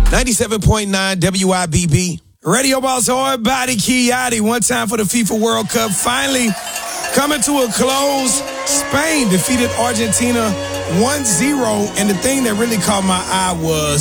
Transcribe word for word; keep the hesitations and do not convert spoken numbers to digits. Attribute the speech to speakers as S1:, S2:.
S1: ninety-seven point nine W I B B. Radio Boss Hard Body Kiati. One time for the FIFA World Cup. Finally coming to a close. Spain defeated Argentina one zero. And the thing that really caught my eye was